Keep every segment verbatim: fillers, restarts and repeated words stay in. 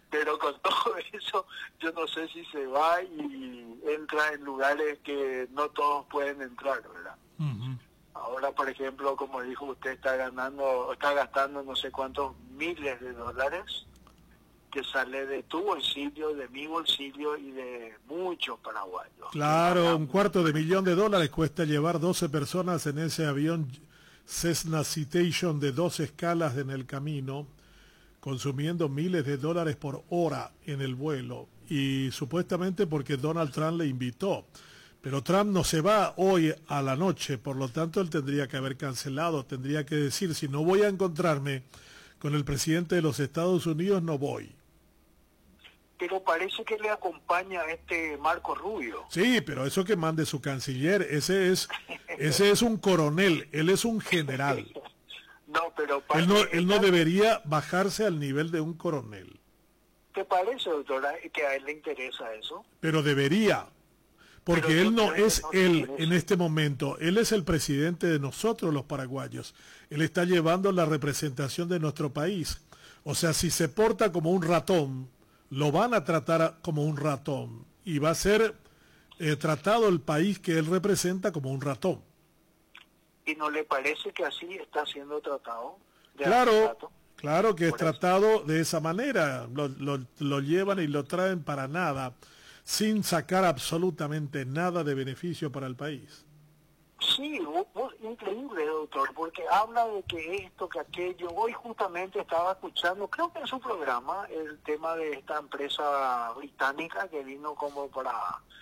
pero con todo eso yo no sé si se va y entra en lugares que no todos pueden entrar, ¿verdad? Uh-huh. Ahora, por ejemplo, como dijo usted, está ganando, está gastando no sé cuántos miles de dólares que sale de tu bolsillo, de mi bolsillo y de muchos paraguayos. Claro, un cuarto de millón de dólares cuesta llevar doce personas en ese avión Cessna Citation de dos escalas en el camino, consumiendo miles de dólares por hora en el vuelo, y supuestamente porque Donald Trump le invitó. Pero Trump no se va hoy a la noche, por lo tanto él tendría que haber cancelado, tendría que decir, si no voy a encontrarme con el presidente de los Estados Unidos, no voy. Pero parece que le acompaña este Marco Rubio. Sí, pero eso que mande su canciller, ese es ese es un coronel, él es un general. No, pero él no, él no debería bajarse al nivel de un coronel. ¿Te parece, doctora, que a él le interesa eso? Pero debería, porque pero él no es no él en este momento, él es el presidente de nosotros los paraguayos, él está llevando la representación de nuestro país. O sea, si se porta como un ratón, lo van a tratar como un ratón y va a ser eh, tratado el país que él representa como un ratón. ¿Y no le parece que así está siendo tratado? Claro, claro que es tratado de esa manera, lo, lo, lo llevan y lo traen para nada, sin sacar absolutamente nada de beneficio para el país. Sí, increíble, doctor, porque habla de que esto, que aquello. Hoy justamente estaba escuchando, creo que en su programa, el tema de esta empresa británica que vino como para...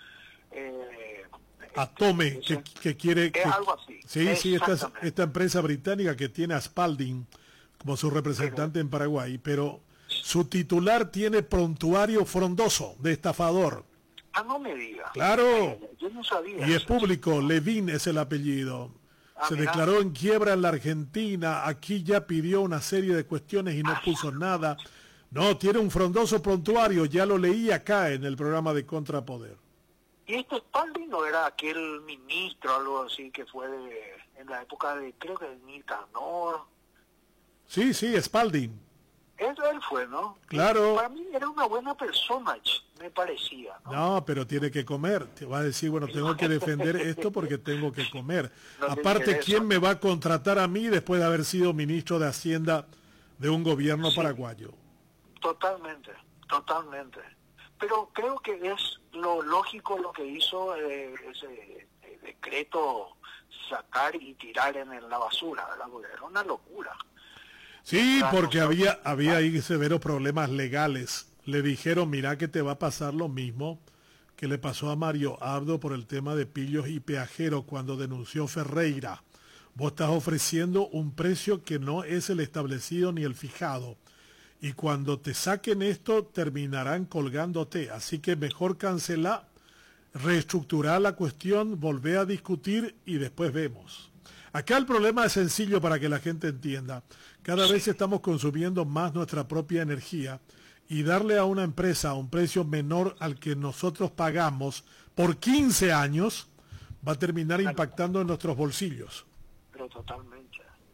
Eh, Atome, que, que quiere... Que, algo así. Sí, sí, esta, esta empresa británica que tiene a Spalding como su representante pero, en Paraguay, pero su titular tiene prontuario frondoso de estafador. Ah, no me diga. Claro. Ay, yo no sabía. Y es público, Levin es el apellido. Ah, Se mirá. declaró en quiebra en la Argentina, aquí ya pidió una serie de cuestiones y no Ay, puso nada. No, tiene un frondoso prontuario, ya lo leí acá en el programa de Contrapoder. ¿Y este Spalding no era aquel ministro, algo así, que fue de, en la época de, creo que de Nicanor? Sí, sí, Spalding. Eso él fue, ¿no? Claro. Y para mí era una buena persona, me parecía. ¿no? No, pero tiene que comer. Te va a decir, bueno, tengo que defender esto porque tengo que comer. No Aparte, ¿quién me va a contratar a mí después de haber sido ministro de Hacienda de un gobierno sí, paraguayo? Totalmente, totalmente. Pero creo que es lo lógico lo que hizo eh, ese eh, decreto, sacar y tirar en la basura, ¿verdad? Porque era una locura. Sí, porque había había ahí severos problemas legales. Le dijeron, mira que te va a pasar lo mismo que le pasó a Mario Abdo por el tema de pillos y peajeros cuando denunció Ferreira. Vos estás ofreciendo un precio que no es el establecido ni el fijado. Y cuando te saquen esto, terminarán colgándote. Así que mejor cancelar, reestructurar la cuestión, volver a discutir y después vemos. Acá el problema es sencillo para que la gente entienda. Cada vez estamos consumiendo más nuestra propia energía y darle a una empresa un precio menor al que nosotros pagamos por quince años va a terminar impactando en nuestros bolsillos. Pero totalmente.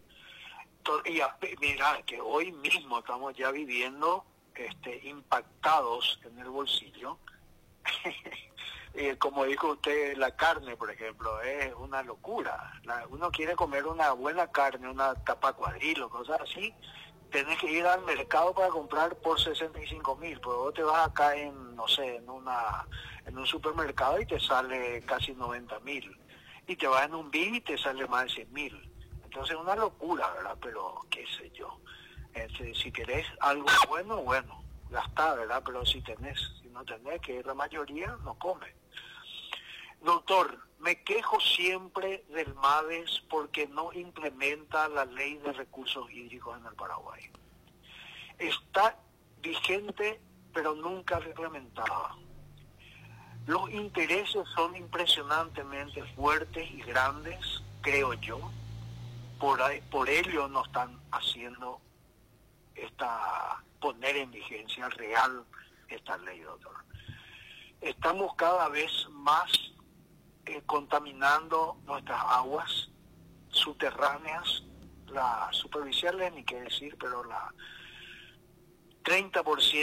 Y mira, que hoy mismo estamos ya viviendo este, impactados en el bolsillo. Eh, como dijo usted, la carne, por ejemplo, es una locura. La, uno quiere comer una buena carne, una tapa cuadrilo, cosas así. Tenés que ir al mercado para comprar por sesenta y cinco mil. Pues vos te vas acá en, no sé, en una en un supermercado y te sale casi noventa mil. Y te vas en un B I M y te sale más de cien mil. Entonces es una locura, ¿verdad? Pero qué sé yo. Este, si querés algo bueno, bueno, gastá, ¿verdad? Pero si tenés, si no tenés, que la mayoría no come. Doctor, me quejo siempre del MADES porque no implementa la ley de recursos hídricos en el Paraguay. Está vigente, pero nunca reglamentada. Los intereses son impresionantemente fuertes y grandes, creo yo. Por, ahí, por ello no están haciendo esta poner en vigencia real esta ley, doctor. Estamos cada vez más Eh, contaminando nuestras aguas subterráneas, las superficiales ni qué decir, pero la treinta por ciento